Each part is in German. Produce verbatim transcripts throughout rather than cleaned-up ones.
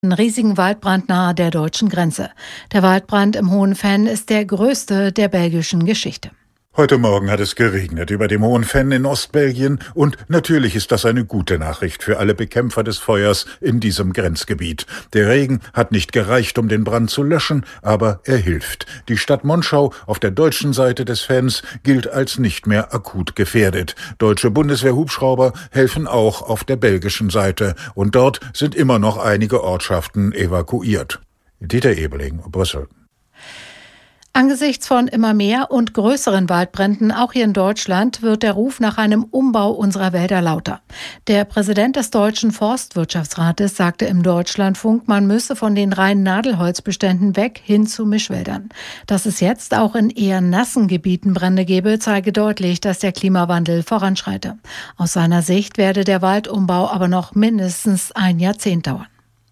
Einen riesigen Waldbrand nahe der deutschen Grenze. Der Waldbrand im Hohen Venn ist der größte der belgischen Geschichte. Heute Morgen hat es geregnet über dem Hohen Venn in Ostbelgien und natürlich ist das eine gute Nachricht für alle Bekämpfer des Feuers in diesem Grenzgebiet. Der Regen hat nicht gereicht, um den Brand zu löschen, aber er hilft. Die Stadt Monschau auf der deutschen Seite des Venns gilt als nicht mehr akut gefährdet. Deutsche Bundeswehr-Hubschrauber helfen auch auf der belgischen Seite und dort sind immer noch einige Ortschaften evakuiert. Dieter Ebeling, Brüssel. Angesichts von immer mehr und größeren Waldbränden, auch hier in Deutschland, wird der Ruf nach einem Umbau unserer Wälder lauter. Der Präsident des Deutschen Forstwirtschaftsrates sagte im Deutschlandfunk, man müsse von den reinen Nadelholzbeständen weg hin zu Mischwäldern. Dass es jetzt auch in eher nassen Gebieten Brände gebe, zeige deutlich, dass der Klimawandel voranschreite. Aus seiner Sicht werde der Waldumbau aber noch mindestens ein Jahrzehnt dauern.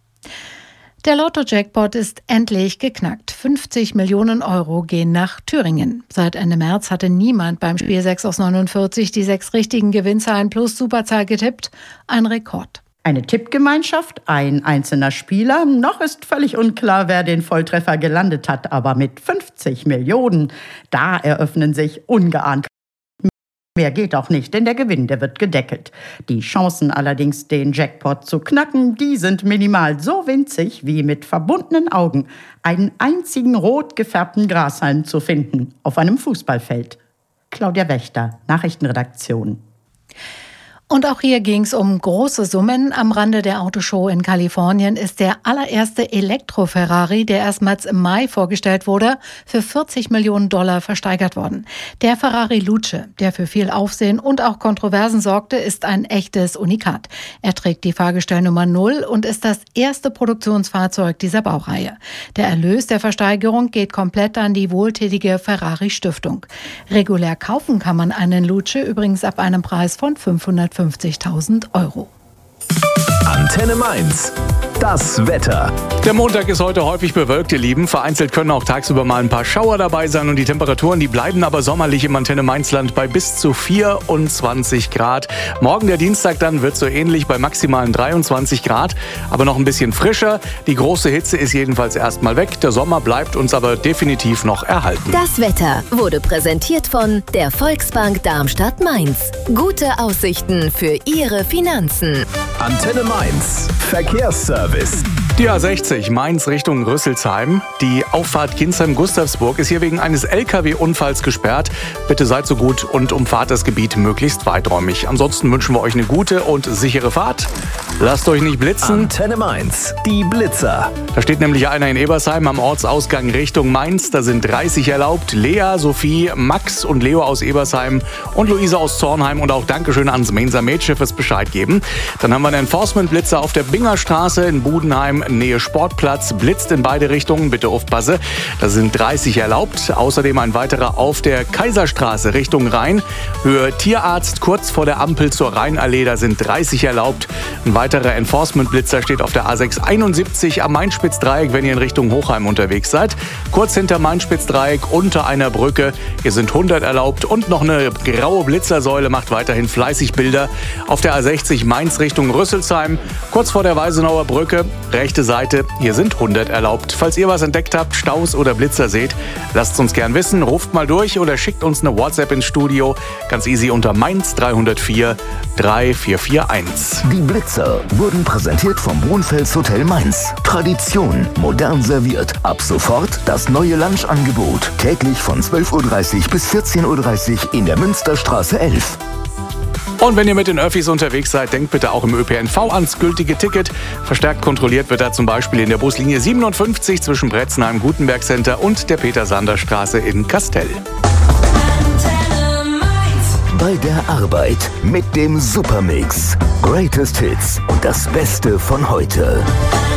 Der Lotto-Jackpot ist endlich geknackt. fünfzig Millionen Euro gehen nach Thüringen. Seit Ende März hatte niemand beim Spiel sechs aus neunundvierzig die sechs richtigen Gewinnzahlen plus Superzahl getippt. Ein Rekord. Eine Tippgemeinschaft, ein einzelner Spieler. Noch ist völlig unklar, wer den Volltreffer gelandet hat. Aber mit fünfzig Millionen, da eröffnen sich ungeahnt. Mehr geht auch nicht, denn der Gewinn, der wird gedeckelt. Die Chancen allerdings, den Jackpot zu knacken, die sind minimal, so winzig wie mit verbundenen Augen einen einzigen rot gefärbten Grashalm zu finden auf einem Fußballfeld. Claudia Wächter, Nachrichtenredaktion. Und auch hier ging es um große Summen. Am Rande der Autoshow in Kalifornien ist der allererste Elektro-Ferrari, der erstmals im Mai vorgestellt wurde, für vierzig Millionen Dollar versteigert worden. Der Ferrari Luce, der für viel Aufsehen und auch Kontroversen sorgte, ist ein echtes Unikat. Er trägt die Fahrgestellnummer null und ist das erste Produktionsfahrzeug dieser Baureihe. Der Erlös der Versteigerung geht komplett an die wohltätige Ferrari-Stiftung. Regulär kaufen kann man einen Luce übrigens ab einem Preis von fünfhundertfünfzigtausend Euro. Antenne Mainz. Das Wetter. Der Montag ist heute häufig bewölkt, ihr Lieben. Vereinzelt können auch tagsüber mal ein paar Schauer dabei sein und die Temperaturen, die bleiben aber sommerlich im Antenne Mainzland bei bis zu vierundzwanzig Grad. Morgen, der Dienstag, dann wird so ähnlich bei maximalen dreiundzwanzig Grad, aber noch ein bisschen frischer. Die große Hitze ist jedenfalls erstmal weg. Der Sommer bleibt uns aber definitiv noch erhalten. Das Wetter wurde präsentiert von der Volksbank Darmstadt-Mainz. Gute Aussichten für Ihre Finanzen. Antenne Mainz. Verkehrsservice. Die A sechzig Mainz Richtung Rüsselsheim. Die Auffahrt Ginsheim-Gustavsburg ist hier wegen eines L K W-Unfalls gesperrt. Bitte seid so gut und umfahrt das Gebiet möglichst weiträumig. Ansonsten wünschen wir euch eine gute und sichere Fahrt. Lasst euch nicht blitzen. Antenne Mainz, die Blitzer. Da steht nämlich einer in Ebersheim am Ortsausgang Richtung Mainz. Da sind dreißig erlaubt. Lea, Sophie, Max und Leo aus Ebersheim und Luise aus Zornheim. Und auch Dankeschön ans Mainzer Mädchen fürs Bescheid geben. Dann haben wir einen Enforcement-Blitzer auf der Bingerstraße in Budenheim, Nähe Sportplatz. Blitzt in beide Richtungen, bitte aufpasse. Da sind dreißig erlaubt. Außerdem ein weiterer auf der Kaiserstraße Richtung Rhein. Höhe Tierarzt kurz vor der Ampel zur Rheinallee. Da sind dreißig erlaubt. Ein weiterer Enforcement-Blitzer steht auf der A sechs einundsiebzig am Main-Spitz-Dreieck, wenn ihr in Richtung Hochheim unterwegs seid. Kurz hinter Main-Spitz-Dreieck unter einer Brücke. Hier sind hundert erlaubt und noch eine graue Blitzersäule macht weiterhin fleißig Bilder. Auf der A sechzig Mainz Richtung Rüsselsheim, kurz vor der Weisenauer Brücke, rechte Seite, hier sind hundert erlaubt. Falls ihr was entdeckt habt, Staus oder Blitzer seht, lasst es uns gern wissen, ruft mal durch oder schickt uns eine WhatsApp ins Studio. Ganz easy unter Mainz drei null vier drei vier vier eins. Die Blitzer wurden präsentiert vom Wohnfels Hotel Mainz. Tradition, modern serviert. Ab sofort das neue Lunchangebot. Täglich von zwölf Uhr dreißig bis vierzehn Uhr dreißig in der Münsterstraße elf. Und wenn ihr mit den Öffis unterwegs seid, denkt bitte auch im Ö P N V ans gültige Ticket. Verstärkt kontrolliert wird da zum Beispiel in der Buslinie siebenundfünfzig zwischen Bretzenheim, Gutenberg Center und der Peter-Sander-Straße in Kastel. Bei der Arbeit mit dem Supermix. Greatest Hits und das Beste von heute.